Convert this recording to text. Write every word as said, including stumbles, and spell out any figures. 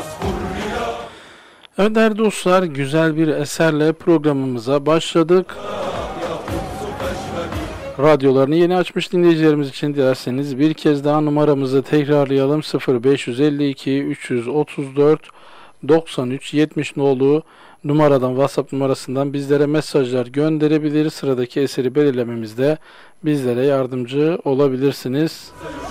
Evet değerli dostlar, güzel bir eserle programımıza başladık. Radyolarını yeni açmış dinleyicilerimiz için dilerseniz bir kez daha numaramızı tekrarlayalım. sıfır beş yüz iki üç yüz otuz dört doksan üç yetmiş nolu numaradan, WhatsApp numarasından bizlere mesajlar gönderebilir. Sıradaki eseri belirlememizde bizlere yardımcı olabilirsiniz.